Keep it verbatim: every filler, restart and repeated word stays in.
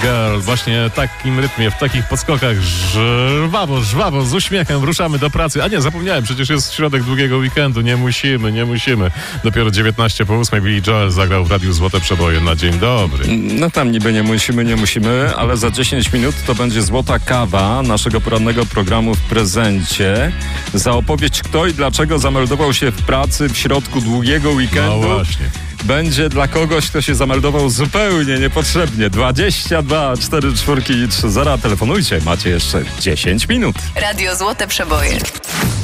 Girl. Właśnie w takim rytmie, w takich podskokach żwawo, żwawo, z uśmiechem ruszamy do pracy. A nie, zapomniałem, przecież jest środek długiego weekendu. Nie musimy, nie musimy. Dopiero dziewiętnaście po ósmej Billy Joel zagrał w Radiu Złote Przeboje na dzień dobry. No tam niby nie musimy, nie musimy, ale za dziesięć minut to będzie złota kawa naszego porannego programu w prezencie. Za opowieść, kto i dlaczego zameldował się w pracy w środku długiego weekendu. No właśnie. Będzie dla kogoś, kto się zameldował zupełnie niepotrzebnie. dwadzieścia dwa cztery cztery i trzy zero. Telefonujcie, macie jeszcze dziesięć minut. Radio Złote Przeboje.